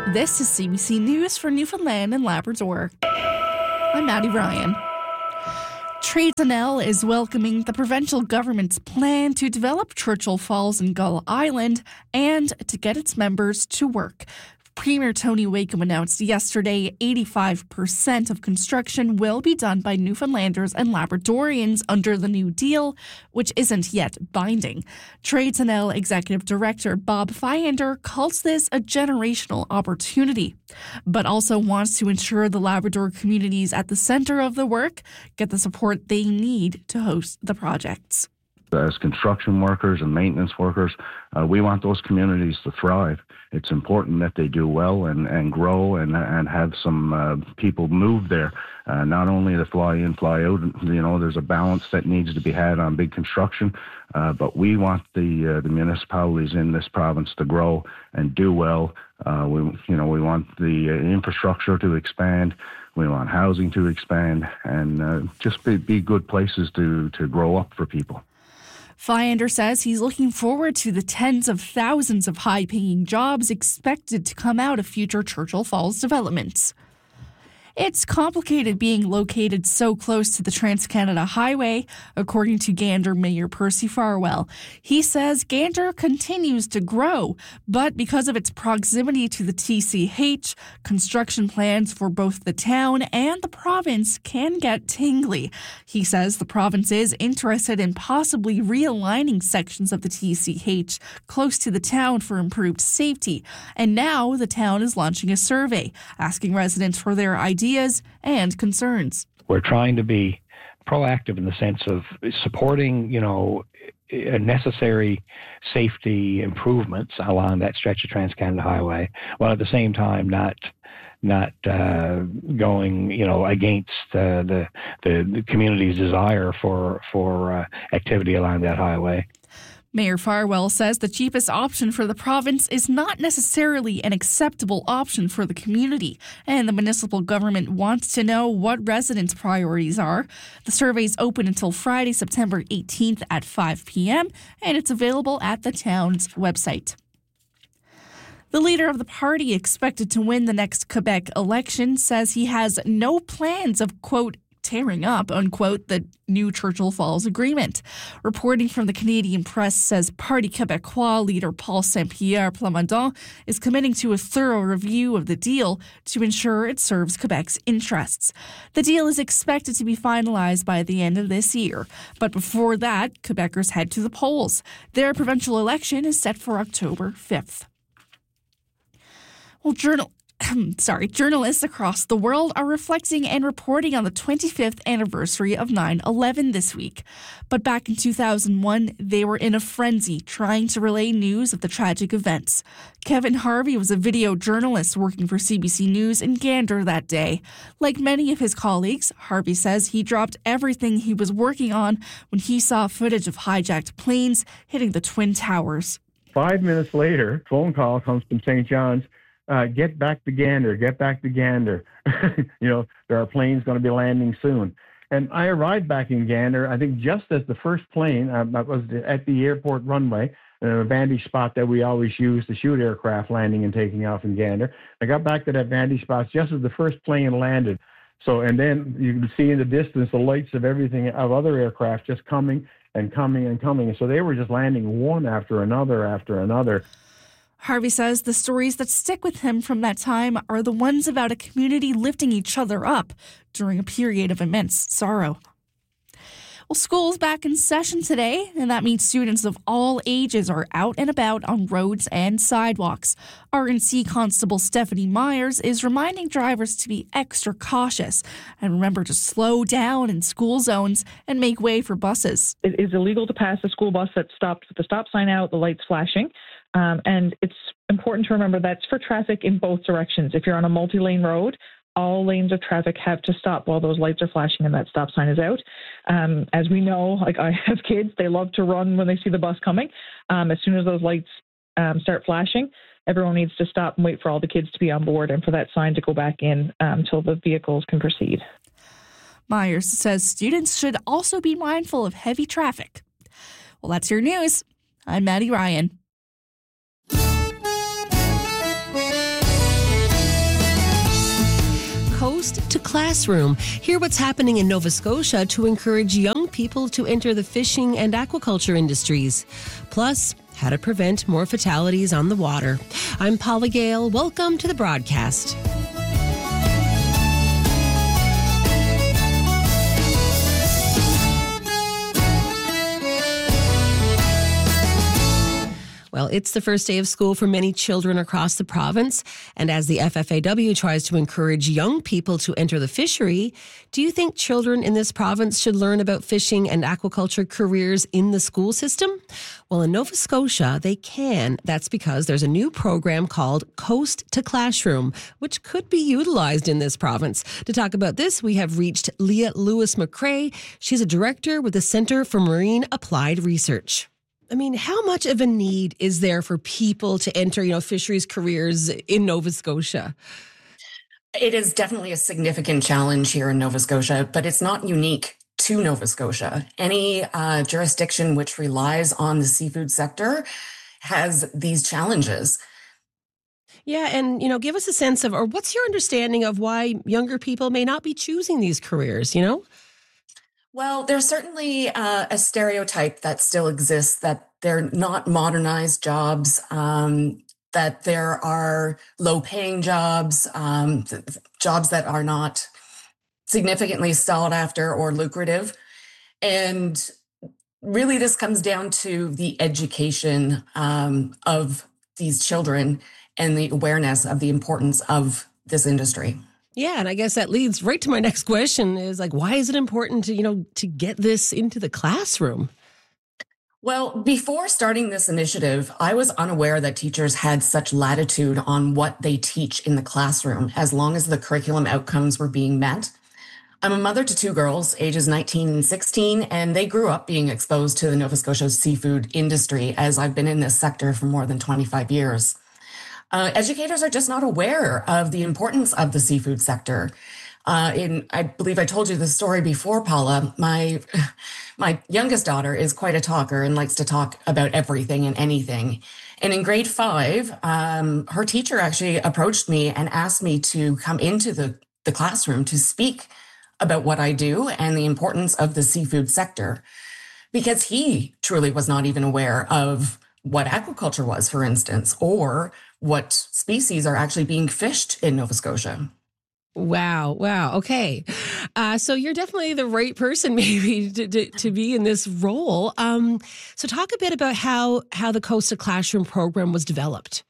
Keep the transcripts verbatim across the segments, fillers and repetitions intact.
This is C B C News for Newfoundland and Labrador. I'm Maddie Ryan. Trades N L is welcoming the provincial government's plan to develop Churchill Falls and Gull Island and to get its members to work. Premier Tony Wakeham announced yesterday eighty-five percent of construction will be done by Newfoundlanders and Labradorians under the new deal, which isn't yet binding. Trades N L Executive Director Bob Fyander calls this a generational opportunity, but also wants to ensure the Labrador communities at the centre of the work get the support they need to host the projects. As construction workers and maintenance workers, uh, we want those communities to thrive. It's important that they do well and, and grow and and have some uh, people move there, uh, not only to fly in, fly out. You know, there's a balance that needs to be had on big construction, uh, but we want the uh, the municipalities in this province to grow and do well. Uh, we, you know, we want the uh, infrastructure to expand. We want housing to expand and uh, just be, be good places to, to grow up for people. Fyander says he's looking forward to the tens of thousands of high-paying jobs expected to come out of future Churchill Falls developments. It's complicated being located so close to the Trans-Canada Highway, according to Gander Mayor Percy Farwell. He says Gander continues to grow, but because of its proximity to the T C H, construction plans for both the town and the province can get tingly. He says the province is interested in possibly realigning sections of the T C H close to the town for improved safety, and now the town is launching a survey, asking residents for their ideas and concerns. We're trying to be proactive in the sense of supporting, you know, necessary safety improvements along that stretch of Trans-Canada Highway, while at the same time not not uh, going, you know, against uh, the, the the community's desire for for uh, activity along that highway. Mayor Farwell says the cheapest option for the province is not necessarily an acceptable option for the community, and the municipal government wants to know what residents' priorities are. The survey is open until Friday, September eighteenth at five p.m., and it's available at the town's website. The leader of the party expected to win the next Quebec election says he has no plans of, quote, tearing up, unquote, the new Churchill Falls agreement. Reporting from the Canadian Press says Parti Québécois leader Paul Saint-Pierre Plamondon is committing to a thorough review of the deal to ensure it serves Quebec's interests. The deal is expected to be finalized by the end of this year, but before that, Quebecers head to the polls. Their provincial election is set for October fifth. Well, journal Sorry, journalists across the world are reflecting and reporting on the twenty-fifth anniversary of nine eleven this week. But back in two thousand one, they were in a frenzy trying to relay news of the tragic events. Kevin Harvey was a video journalist working for C B C News in Gander that day. Like many of his colleagues, Harvey says he dropped everything he was working on when he saw footage of hijacked planes hitting the Twin Towers. Five minutes later, phone call comes from Saint John's. Uh, get back to Gander, get back to Gander. You know, there are planes going to be landing soon. And I arrived back in Gander, I think just as the first plane, uh, I was at the airport runway, uh, a vantage spot that we always use to shoot aircraft landing and taking off in Gander. I got back to that vantage spot just as the first plane landed. So, and then you can see in the distance the lights of everything, of other aircraft just coming and coming and coming. And so they were just landing one after another after another. Harvey says the stories that stick with him from that time are the ones about a community lifting each other up during a period of immense sorrow. Well, school's back in session today, and that means students of all ages are out and about on roads and sidewalks. R N C Constable Stephanie Myers is reminding drivers to be extra cautious and remember to slow down in school zones and make way for buses. It is illegal to pass a school bus that's stopped with the stop sign out, the lights flashing. Um, and it's important to remember that's for traffic in both directions. If you're on a multi-lane road, all lanes of traffic have to stop while those lights are flashing and that stop sign is out. Um, as we know, like I have kids, they love to run when they see the bus coming. Um, as soon as those lights um, start flashing, everyone needs to stop and wait for all the kids to be on board and for that sign to go back in um, until the vehicles can proceed. Myers says students should also be mindful of heavy traffic. Well, that's your news. I'm Maddie Ryan. Coast to Classroom. Hear what's happening in Nova Scotia to encourage young people to enter the fishing and aquaculture industries. Plus, how to prevent more fatalities on the water. I'm Paula Gale. Welcome to the broadcast. Well, it's the first day of school for many children across the province. And as the F F A W tries to encourage young people to enter the fishery, do you think children in this province should learn about fishing and aquaculture careers in the school system? Well, in Nova Scotia, they can. That's because there's a new program called Coast to Classroom, which could be utilized in this province. To talk about this, we have reached Leah Lewis-McCrae. She's a director with the Centre for Marine Applied Research. I mean, how much of a need is there for people to enter, you know, fisheries careers in Nova Scotia? It is definitely a significant challenge here in Nova Scotia, but it's not unique to Nova Scotia. Any uh, jurisdiction which relies on the seafood sector has these challenges. Yeah, and, you know, give us a sense of, or what's your understanding of why younger people may not be choosing these careers, you know? Well, there's certainly uh, a stereotype that still exists that they're not modernized jobs, um, that there are low-paying jobs, um, th- jobs that are not significantly sought after or lucrative. And really, this comes down to the education um, of these children and the awareness of the importance of this industry. Yeah, and I guess that leads right to my next question is like, why is it important to, you know, to get this into the classroom? Well, before starting this initiative, I was unaware that teachers had such latitude on what they teach in the classroom, as long as the curriculum outcomes were being met. I'm a mother to two girls, ages nineteen and sixteen, and they grew up being exposed to the Nova Scotia seafood industry, as I've been in this sector for more than twenty-five years. Uh, educators are just not aware of the importance of the seafood sector. Uh, in, I believe I told you the story before, Paula. My, my youngest daughter is quite a talker and likes to talk about everything and anything. And in grade five, um, her teacher actually approached me and asked me to come into the, the classroom to speak about what I do and the importance of the seafood sector, because he truly was not even aware of what aquaculture was, for instance, or what species are actually being fished in Nova Scotia. Wow. Wow. Okay. Uh, so you're definitely the right person maybe to, to, to be in this role. Um, so talk a bit about how, how the Coast to Classroom program was developed.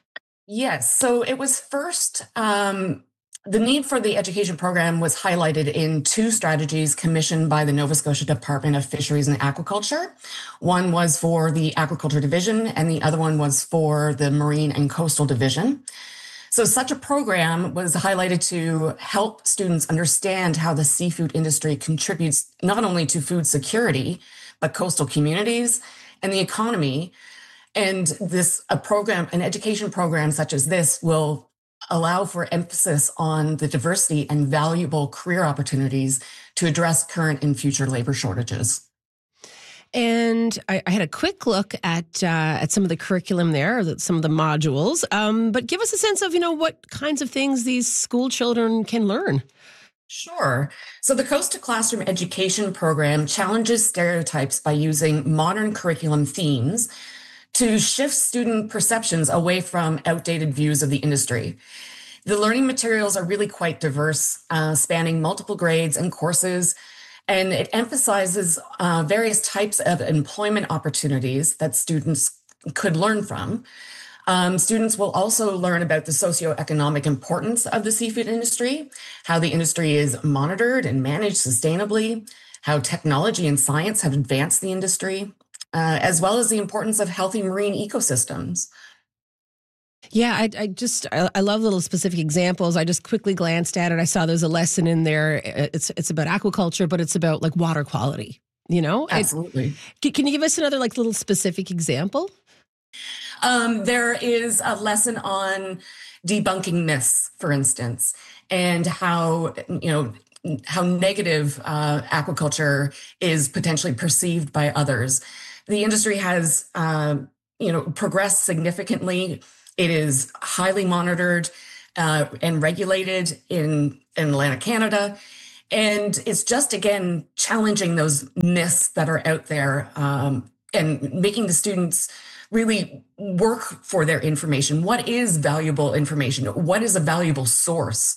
Yes. So it was first, um, the need for the education program was highlighted in two strategies commissioned by the Nova Scotia Department of Fisheries and Aquaculture. One was for the Aquaculture Division, and the other one was for the Marine and Coastal Division. So such a program was highlighted to help students understand how the seafood industry contributes not only to food security, but coastal communities and the economy. And this a program, an education program such as this will allow for emphasis on the diversity and valuable career opportunities to address current and future labor shortages. And I, I had a quick look at uh, at some of the curriculum there, some of the modules. Um, but give us a sense of, you know, what kinds of things these school children can learn. Sure. So the Coast to Classroom education program challenges stereotypes by using modern curriculum themes to shift student perceptions away from outdated views of the industry. The learning materials are really quite diverse, uh, spanning multiple grades and courses, and it emphasizes uh, various types of employment opportunities that students could learn from. Um, students will also learn about the socioeconomic importance of the seafood industry, how the industry is monitored and managed sustainably, how technology and science have advanced the industry, uh, as well as the importance of healthy marine ecosystems. Yeah, I, I just, I, I love little specific examples. I just quickly glanced at it. I saw there's a lesson in there. It's it's about aquaculture, but it's about like water quality, you know? Absolutely. It, can you give us another like little specific example? Um, there is a lesson on debunking myths, for instance, and how, you know, how negative uh, aquaculture is potentially perceived by others. The industry has, uh, you know, progressed significantly. It is highly monitored, uh, and regulated in, in Atlantic Canada. And it's just, again, challenging those myths that are out there um, and making the students really work for their information. What is valuable information? What is a valuable source?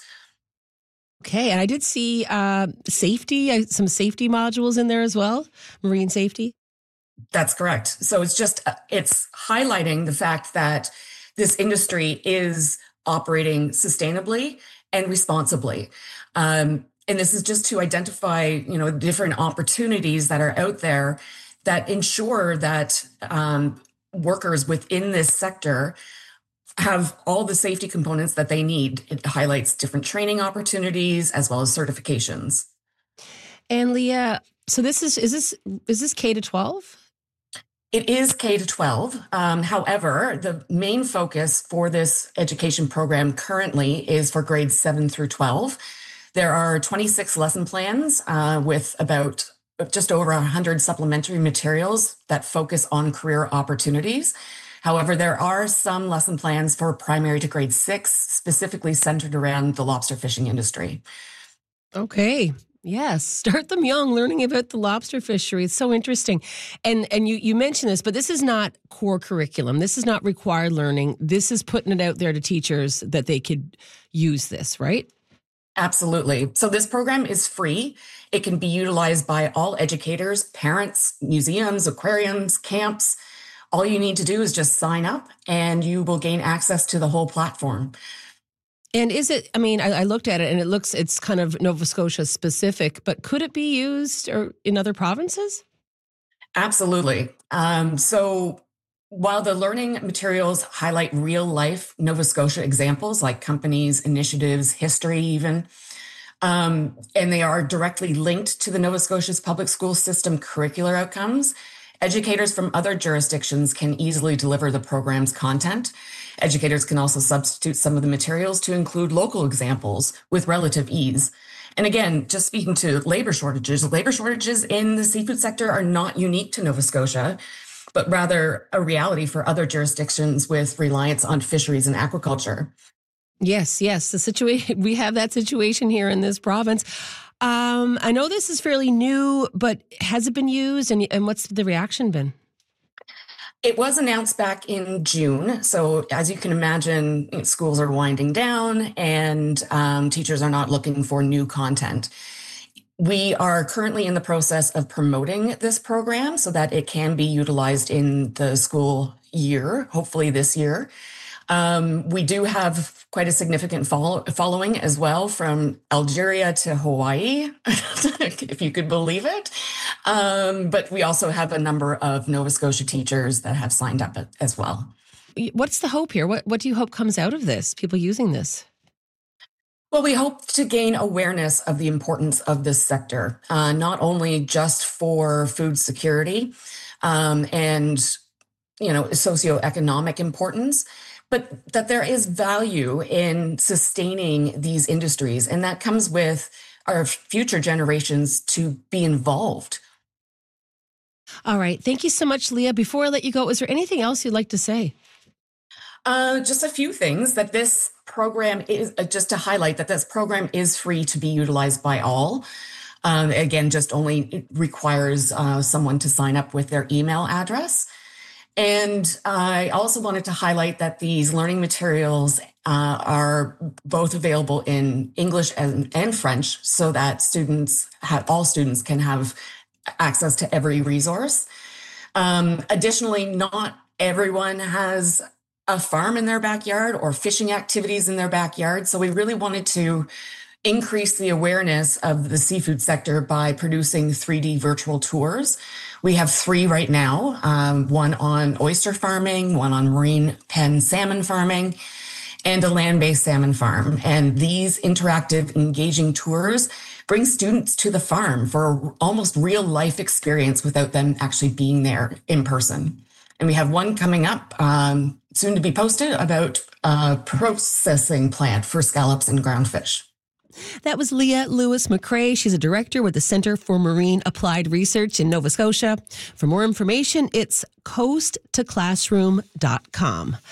Okay, and I did see uh, safety, uh, some safety modules in there as well, marine safety. That's correct. So it's just, it's highlighting the fact that this industry is operating sustainably and responsibly. Um, and this is just to identify, you know, different opportunities that are out there that ensure that um, workers within this sector have all the safety components that they need. It highlights different training opportunities as well as certifications. And Leah, so this is, is this, is this K to twelve? It is K to twelve. Um, however, the main focus for this education program currently is for grades seven through twelve. There are twenty-six lesson plans uh, with about just over one hundred supplementary materials that focus on career opportunities. However, there are some lesson plans for primary to grade six, specifically centered around the lobster fishing industry. Okay. Yes, start them young, learning about the lobster fishery. It's so interesting. And and you, you mentioned this, but this is not core curriculum. This is not required learning. This is putting it out there to teachers that they could use this, right? Absolutely. So this program is free. It can be utilized by all educators, parents, museums, aquariums, camps. All you need to do is just sign up and you will gain access to the whole platform. And is it, I mean, I, I looked at it and it looks, it's kind of Nova Scotia specific, but could it be used or in other provinces? Absolutely. Um, so while the learning materials highlight real life Nova Scotia examples like companies, initiatives, history even, um, and they are directly linked to the Nova Scotia's public school system curricular outcomes, educators from other jurisdictions can easily deliver the program's content. Educators can also substitute some of the materials to include local examples with relative ease. And again, just speaking to labor shortages, labor shortages in the seafood sector are not unique to Nova Scotia, but rather a reality for other jurisdictions with reliance on fisheries and aquaculture. Yes, yes. The situation, we have that situation here in this province. Um, I know this is fairly new, but has it been used and, and what's the reaction been? It was announced back in June. So as you can imagine, schools are winding down and um, teachers are not looking for new content. We are currently in the process of promoting this program so that it can be utilized in the school year, hopefully this year. Um, we do have quite a significant follow- following as well from Algeria to Hawaii, if you could believe it. Um, but we also have a number of Nova Scotia teachers that have signed up as well. What's the hope here? What, what do you hope comes out of this, people using this? Well, we hope to gain awareness of the importance of this sector, uh, not only just for food security um, and, you know, socioeconomic importance, but that there is value in sustaining these industries. And that comes with our future generations to be involved. All right. Thank you so much, Leah. Before I let you go, is there anything else you'd like to say? Uh, just a few things that this program is, uh, just to highlight that this program is free to be utilized by all. Um, again, just only it requires uh, someone to sign up with their email address. And I also wanted to highlight that these learning materials uh, are both available in English and, and French so that students have, all students can have access to every resource. Um, additionally, not everyone has a farm in their backyard or fishing activities in their backyard. So we really wanted to increase the awareness of the seafood sector by producing three D virtual tours. We have three right now, um, one on oyster farming, one on marine pen salmon farming, and a land-based salmon farm. And these interactive, engaging tours bring students to the farm for a almost real life experience without them actually being there in person. And we have one coming up um, soon to be posted about a processing plant for scallops and ground fish. That was Leah Lewis-McCrae. She's a director with the Centre for Marine Applied Research in Nova Scotia. For more information, it's coast to classroom dot com.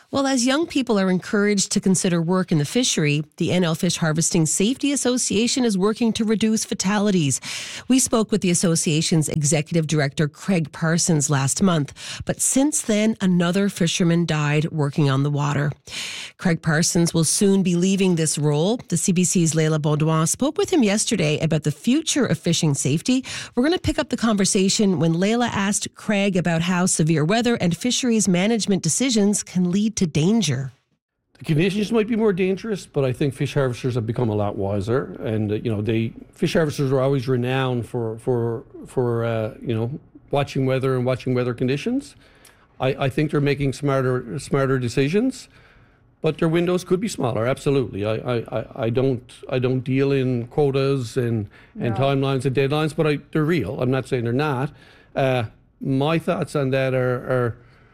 Well, as young people are encouraged to consider work in the fishery, the N L Fish Harvesting Safety Association is working to reduce fatalities. We spoke with the association's executive director, Craig Parsons, last month, but since then, another fisherman died working on the water. Craig Parsons will soon be leaving this role. The C B C's Leila Baudouin spoke with him yesterday about the future of fishing safety. We're going to pick up the conversation when Leila asked Craig about how severe weather and fisheries management decisions can lead to danger. The conditions might be more dangerous, but I think fish harvesters have become a lot wiser. And uh, you know, they fish harvesters are always renowned for for for uh, you know watching weather and watching weather conditions. I, I think they're making smarter smarter decisions, but their windows could be smaller. Absolutely, I I, I don't I don't deal in quotas and and no. timelines and deadlines, but I, they're real. I'm not saying they're not. Uh, my thoughts on that are. are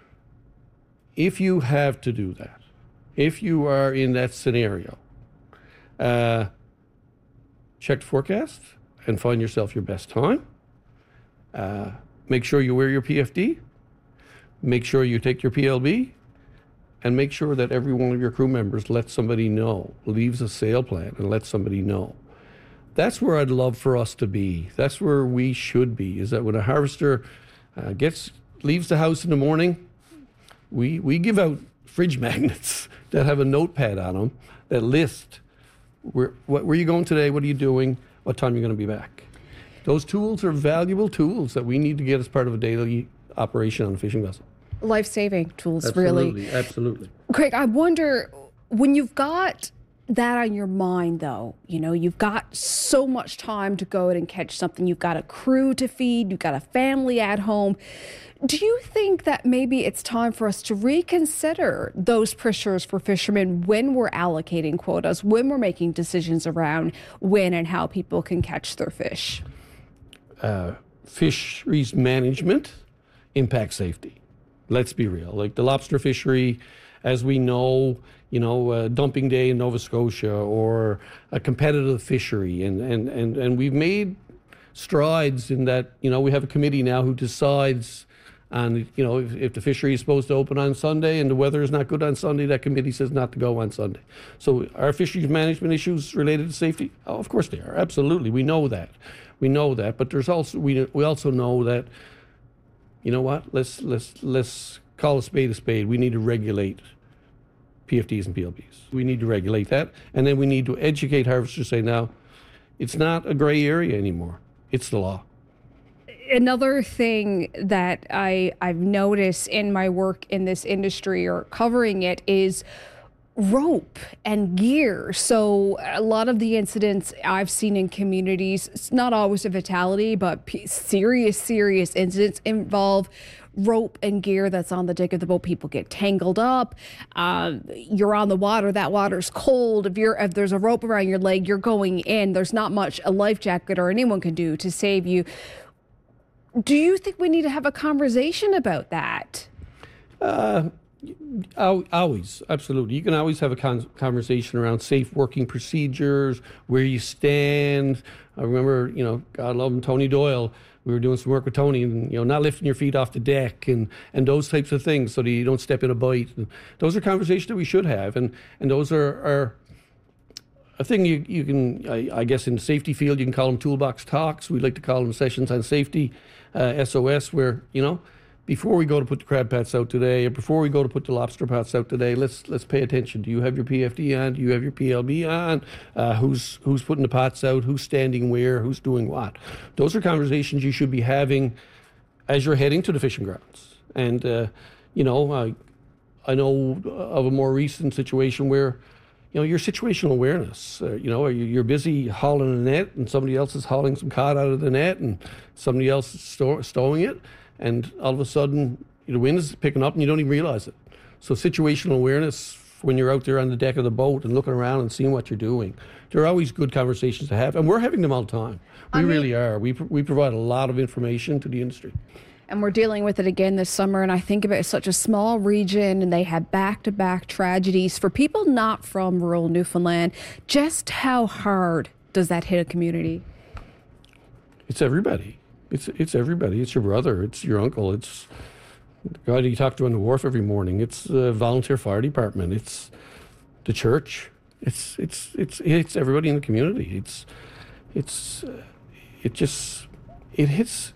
If you have to do that, if you are in that scenario, uh, check the forecast and find yourself your best time. Uh, make sure you wear your P F D. Make sure you take your P L B. And make sure that every one of your crew members lets somebody know, leaves a sail plan and lets somebody know. That's where I'd love for us to be. That's where we should be, is that when a harvester uh, gets leaves the house in the morning, We we give out fridge magnets that have a notepad on them that list where what, where are you going today, what are you doing, what time you're going to be back. Those tools are valuable tools that we need to get as part of a daily operation on a fishing vessel. Life-saving tools, absolutely, really. Absolutely. Craig, I wonder, when you've got that on your mind, though, you know, you've got so much time to go out and catch something, you've got a crew to feed, you've got a family at home. Do you think that maybe it's time for us to reconsider those pressures for fishermen when we're allocating quotas, when we're making decisions around when and how people can catch their fish? Uh, fisheries management impacts safety. Let's be real. Like the lobster fishery, as we know, you know, uh, dumping day in Nova Scotia or a competitive fishery. And, and, and, and we've made strides in that, you know, we have a committee now who decides on, you know, if, if the fishery is supposed to open on Sunday and the weather is not good on Sunday, that committee says not to go on Sunday. So are fisheries management issues related to safety? Oh, of course they are. Absolutely. We know that. We know that. But there's also, we, we also know that, you know what, let's, let's, let's call a spade a spade. We need to regulate P F Ds and P L Bs. We need to regulate that. And then we need to educate harvesters, say now, it's not a gray area anymore. It's the law. Another thing that I, I've noticed in my work in this industry or covering it is rope and gear. So a lot of the incidents I've seen in communities, it's not always a fatality, but serious, serious incidents involve rope and gear that's on the deck of the boat. People get tangled up. Um, you're on the water. That water's cold. If you're if there's a rope around your leg, you're going in. There's not much a life jacket or anyone can do to save you. Do you think we need to have a conversation about that? Uh, always, absolutely. You can always have a con- conversation around safe working procedures, where you stand. I remember, you know, God love him, Tony Doyle. We were doing some work with Tony, and you know, not lifting your feet off the deck, and, and those types of things, so that you don't step in a bite. And those are conversations that we should have, and and those are, are a thing you you can, I, I guess, in the safety field, you can call them toolbox talks. We like to call them sessions on safety, uh, S O S, where you know, before we go to put the crab pots out today, or before we go to put the lobster pots out today, let's let's pay attention. Do you have your P F D on? Do you have your P L B on? Uh, who's who's putting the pots out? Who's standing where? Who's doing what? Those are conversations you should be having as you're heading to the fishing grounds. And uh, you know, I I know of a more recent situation where, you know, your situational awareness. Uh, you know, you're busy hauling a net, and somebody else is hauling some cod out of the net, and somebody else is stow- stowing it. And all of a sudden, the wind is picking up and you don't even realize it. So situational awareness when you're out there on the deck of the boat and looking around and seeing what you're doing. There are always good conversations to have, and we're having them all the time. We I mean, really are. We we provide a lot of information to the industry. And we're dealing with it again this summer, and I think about it, such a small region, and they have back-to-back tragedies. For people not from rural Newfoundland, just how hard does that hit a community? It's everybody. It's it's everybody. It's your brother. It's your uncle. It's the guy that you talk to on the wharf every morning. It's the volunteer fire department. It's the church. It's it's it's it's everybody in the community. It's it's uh, it just it hits